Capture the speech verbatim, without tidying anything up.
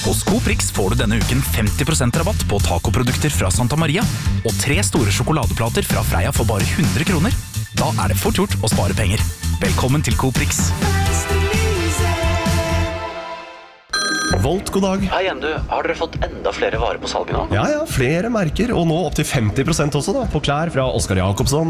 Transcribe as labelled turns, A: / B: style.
A: Hos Coprix får du denne uken femti prosent rabatt på tacoprodukter fra Santa Maria og tre store sjokoladeplater fra Freia for bare hundre kroner. Da er det fort gjort å spare penger. Velkommen til Coprix.
B: Volt, god dag.
C: Hei igjen du, har dere fått enda flere varer på salget nå?
B: Ja, ja, flere merker, og nå opp til femti prosent også da, på klær fra Oscar Jacobsson,